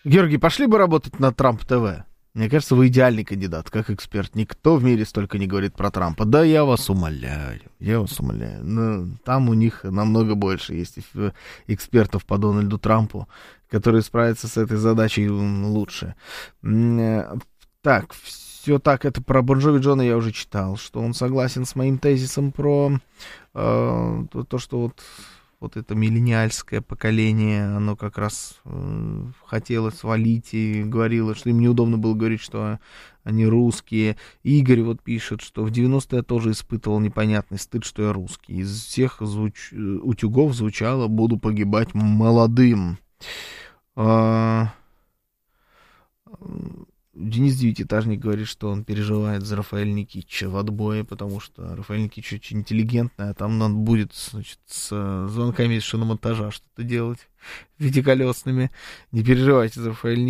Георгий, пошли бы работать на Трамп ТВ. Мне кажется, вы идеальный кандидат, как эксперт. Никто в мире столько не говорит про Трампа. Да, я вас умоляю. Но там у них намного больше есть экспертов по Дональду Трампу, которые справятся с этой задачей лучше. Так, все так, это про Бон Джови Джона я уже читал, что он согласен с моим тезисом про то, что вот это миллениальское поколение, оно как раз хотело свалить и говорило, что им неудобно было говорить, что они русские. Игорь вот пишет, что в 90-е я тоже испытывал непонятный стыд, что я русский. Из всех утюгов звучало «буду погибать молодым». Денис Девятиэтажник говорит, что он переживает за Рафаэля Никитича в отбое, потому что Рафаэль Никитич очень интеллигентный, а там надо будет, значит, с звонками из шиномонтажа что-то делать пятиколесными. Не переживайте за Рафаэля